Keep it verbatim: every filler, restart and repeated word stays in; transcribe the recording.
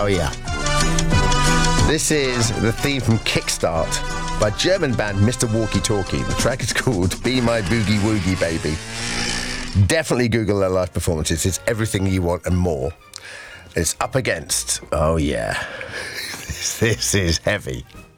Oh, yeah. This is the theme from Kickstart by German band Mister Walkie Talkie. The track is called Be My Boogie Woogie Baby. Definitely Google their live performances. It's everything you want and more. It's up against, oh yeah, this, this is heavy.